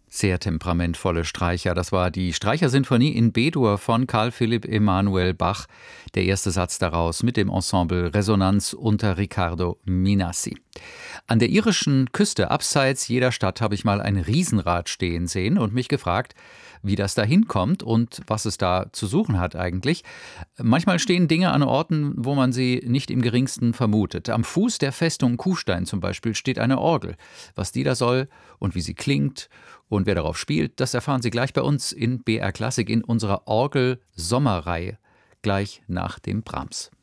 Sehr temperamentvolle Streicher. Das war die Streichersinfonie in B-Dur von Carl Philipp Emanuel Bach. Der erste Satz daraus mit dem Ensemble Resonanz unter Riccardo Minassi. An der irischen Küste, abseits jeder Stadt, habe ich mal ein Riesenrad stehen sehen und mich gefragt, wie das da hinkommt und was es da zu suchen hat eigentlich. Manchmal stehen Dinge an Orten, wo man sie nicht im geringsten vermutet. Am Fuß der Festung Kufstein zum Beispiel steht eine Orgel. Was die da soll und wie sie klingt und wer darauf spielt, das erfahren Sie gleich bei uns in BR Klassik in unserer Orgel-Sommerreihe, gleich nach dem Brahms.